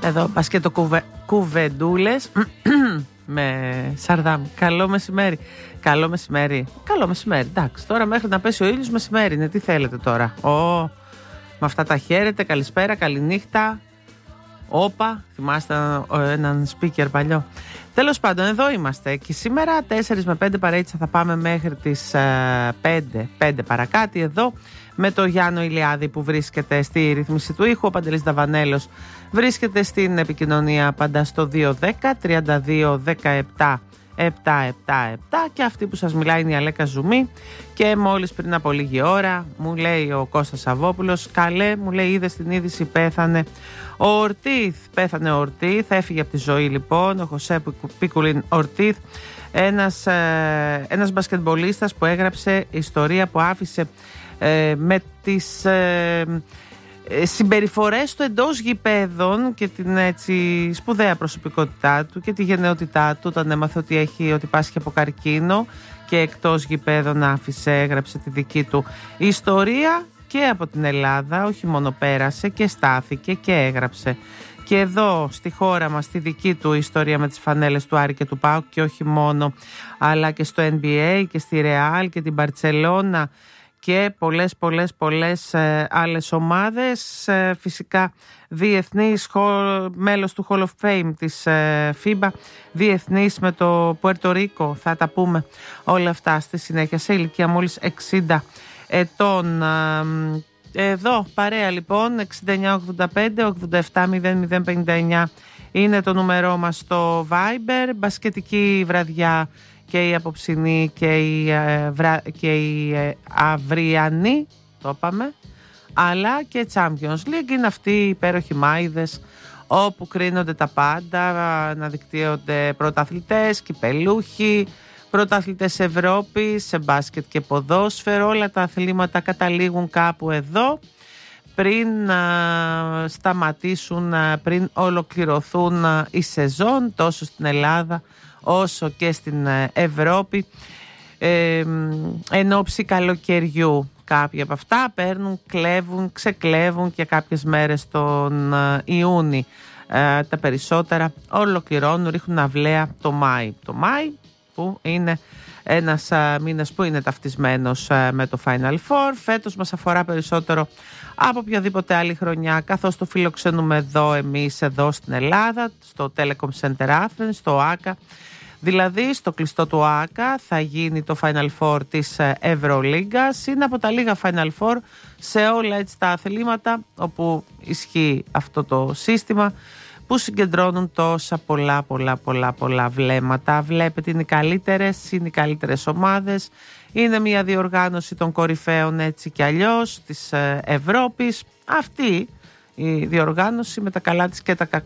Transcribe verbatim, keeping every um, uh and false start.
Εδώ μπασκετοκουβεντούλες με Σαρδάμ. Καλό μεσημέρι. Καλό μεσημέρι. Καλό μεσημέρι. Εντάξει, τώρα μέχρι να πέσει ο ήλιος μεσημέρι είναι. Τι θέλετε τώρα? Ω, με αυτά τα χαίρετε. Καλησπέρα, καληνύχτα. Όπα, θυμάστε έναν speaker παλιό. Τέλος πάντων, εδώ είμαστε και σήμερα τέσσερα με πέντε παρέτσα θα πάμε μέχρι τις πέντε, πέντε παρακάτι εδώ με το Γιάννο Ηλιάδη που βρίσκεται στη ρύθμιση του ήχου. Ο Παντελής Δαβανέλος βρίσκεται στην επικοινωνία πάντα στο δύο δέκα τριάντα δύο δεκαεπτά επτακόσια εβδομήντα επτά και αυτή που σας μιλάει είναι η Αλέκα Ζουμί. Και μόλις πριν από λίγη ώρα μου λέει ο Κώστας Σαββόπουλος, καλέ, μου λέει, είδε στην είδηση, πέθανε ο Ορτίθ. Πέθανε ο Ορτίθ, έφυγε από τη ζωή λοιπόν ο Χωσέ Πίκουλιν Ορτίθ, ένας, ε, ένας μπασκετμπολίστας που έγραψε ιστορία, που άφησε ε, με τις ε, συμπεριφορές του εντός γηπέδων και την έτσι σπουδαία προσωπικότητά του και τη γενναιότητά του, όταν έμαθε ότι, έχει, ότι πάσχει από καρκίνο και εκτός γηπέδων άφησε, έγραψε τη δική του ιστορία και από την Ελλάδα, όχι μόνο πέρασε και στάθηκε και έγραψε και εδώ στη χώρα μας τη δική του ιστορία με τις φανέλες του Άρη και του ΠΑΟΚ και όχι μόνο, αλλά και στο N B A και στη Ρεάλ και την Μπαρτσελώνα και πολλές πολλές πολλές ε, άλλες ομάδες, ε, φυσικά διεθνής, μέλος του Hall of Fame της ε, φίμπα, διεθνής με το Πουέρτο Ρίκο, θα τα πούμε όλα αυτά στη συνέχεια, σε ηλικία μόλις εξήντα ετών. Ε, εδώ παρέα λοιπόν, εξήντα εννιά ογδόντα πέντε ογδόντα επτά μηδέν μηδέν πενήντα εννιά είναι το νούμερό μας στο Viber. Μπασκετική βραδιά και η απόψινή και η, ε, βρα... και η ε, αυριανή, το είπαμε, αλλά και Champions League. Είναι αυτοί οι υπέροχοι μάιδες όπου κρίνονται τα πάντα, αναδεικτύονται πρωταθλητές, κυπελούχοι, πρωταθλητές Ευρώπης σε μπάσκετ και ποδόσφαιρο. Όλα τα αθλήματα καταλήγουν κάπου εδώ πριν α, σταματήσουν, α, πριν ολοκληρωθούν α, η σεζόν τόσο στην Ελλάδα όσο και στην Ευρώπη ε, εν ώψη καλοκαιριού. Κάποιοι από αυτά παίρνουν, κλέβουν, ξεκλέβουν και κάποιες μέρες τον Ιούνι. Ε, τα περισσότερα ολοκληρώνουν, ρίχνουν αυλαία το Μάη. Το Μάη που είναι ένας α, μήνας που είναι ταυτισμένος α, με το Final Four. Φέτος μας αφορά περισσότερο από οποιαδήποτε άλλη χρονιά, καθώς το φιλοξενούμε εδώ εμείς εδώ στην Ελλάδα, στο Telecom Center Athens, στο ΆΚΑ. Δηλαδή στο κλειστό του ΆΚΑ θα γίνει το Final Four της Ευρωλίγκας. Είναι από τα λίγα Final Four σε όλα έτσι τα αθλήματα όπου ισχύει αυτό το σύστημα, που συγκεντρώνουν τόσα πολλά πολλά πολλά πολλά βλέμματα. Βλέπετε, είναι οι καλύτερες, είναι οι καλύτερες ομάδες. Είναι μια διοργάνωση των κορυφαίων έτσι κι αλλιώς της Ευρώπης. Αυτή η διοργάνωση με τα καλά της και τα κακά